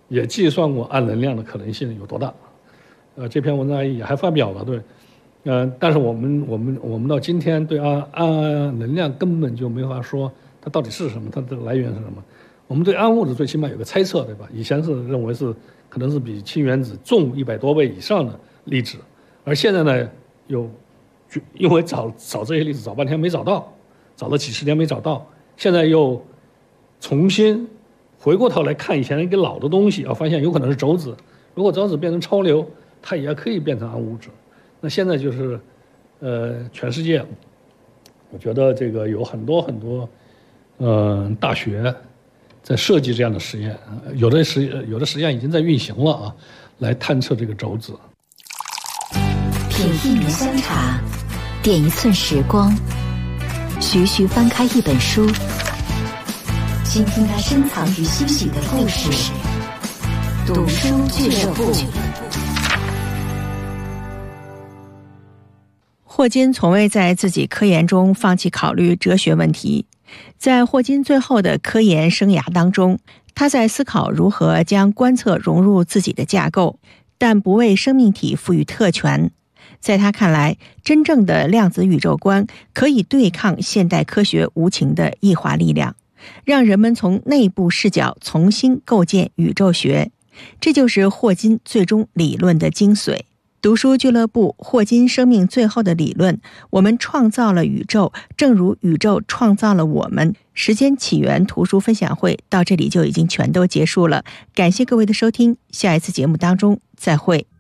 也计算过暗能量的可能性有多大。这篇文章也还发表了，对，但是我们到今天对暗能量根本就没法说它到底是什么，它的来源是什么。我们对暗物质最起码有个猜测，对吧？以前是认为是可能是比氢原子重100多倍以上的粒子，而现在呢，因为找这些粒子找半天没找到，找了几十年没找到，现在又重新回过头来看以前一个老的东西，发现有可能是轴子。如果轴子变成超流，它也可以变成暗物质。那现在就是全世界，我觉得这个有很多大学在设计这样的实验，有的实验已经在运行了啊，来探测这个轴子。 品一名香茶，点一寸时光，徐徐翻开一本书，倾听它深藏于心底的故事。读书俱乐部。 霍金从未在自己科研中放弃考虑哲学问题。在霍金最后的科研生涯当中，他在思考如何将观测融入自己的架构，但不为生命体赋予特权。在他看来，真正的量子宇宙观可以对抗现代科学无情的异化力量，让人们从内部视角重新构建宇宙学。这就是霍金最终理论的精髓。读书俱乐部，霍金生命最后的理论，我们创造了宇宙，正如宇宙创造了我们。时间起源图书分享会到这里就已经全都结束了，感谢各位的收听，下一次节目当中再会。